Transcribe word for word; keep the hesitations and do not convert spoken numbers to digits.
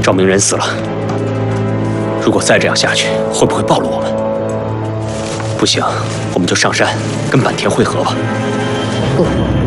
赵明仁死了，如果再这样下去，会不会暴露我们？不行，我们就上山跟坂田会合吧。 不。